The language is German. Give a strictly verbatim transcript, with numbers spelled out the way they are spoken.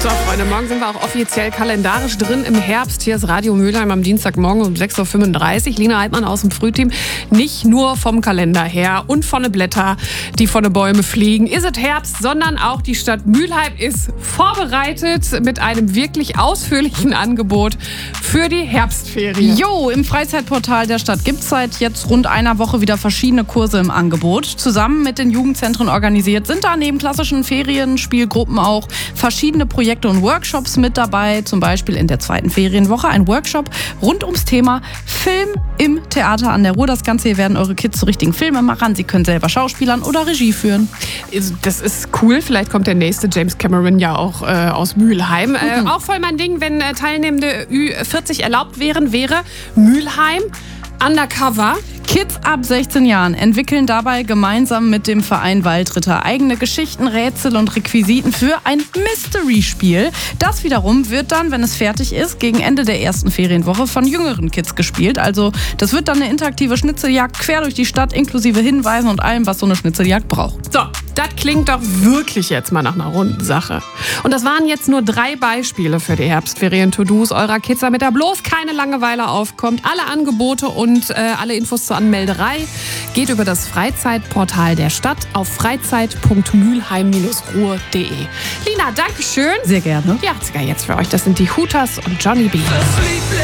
So, Freunde, morgen sind wir auch offiziell kalendarisch drin im Herbst. Hier ist Radio Mülheim am Dienstagmorgen um sechs Uhr fünfunddreißig. Lina Heidmann aus dem Frühteam. Nicht nur vom Kalender her und von den Blätter, die von den Bäumen fliegen, ist es Herbst, sondern auch die Stadt Mülheim ist vorbereitet mit einem wirklich ausführlichen Angebot für die Herbstferien. Jo, im Freizeitportal der Stadt gibt es seit jetzt rund einer Woche wieder verschiedene Kurse im Angebot. Zusammen mit den Jugendzentren organisiert sind da neben klassischen Ferienspielgruppen auch verschiedene Projekte und Workshops mit dabei. Zum Beispiel in der zweiten Ferienwoche ein Workshop rund ums Thema Film im Theater an der Ruhr. Das Ganze hier werden eure Kids zu richtigen Filmemachern. Sie können selber schauspielern oder Regie führen. Das ist cool. Vielleicht kommt der nächste James Cameron ja auch äh, aus Mülheim. Mhm. Äh, auch voll mein Ding, wenn äh, Teilnehmende Ü vierzig erlaubt wären, wäre Mülheim Undercover. Kids ab sechzehn Jahren entwickeln dabei gemeinsam mit dem Verein Waldritter eigene Geschichten, Rätsel und Requisiten für ein Mystery-Spiel. Das wiederum wird dann, wenn es fertig ist, gegen Ende der ersten Ferienwoche von jüngeren Kids gespielt. Also das wird dann eine interaktive Schnitzeljagd quer durch die Stadt, inklusive Hinweisen und allem, was so eine Schnitzeljagd braucht. So, das klingt doch wirklich jetzt mal nach einer runden Sache. Und das waren jetzt nur drei Beispiele für die Herbstferien-To-Dos eurer Kids, damit da bloß keine Langeweile aufkommt. Alle Angebote und äh, alle Infos zur Anmelderei geht über das Freizeitportal der Stadt auf freizeit punkt mülheim Bindestrich ruhr punkt de. Lina, danke schön. Sehr gerne. Die achtziger jetzt für euch. Das sind die Hooters und Johnny B.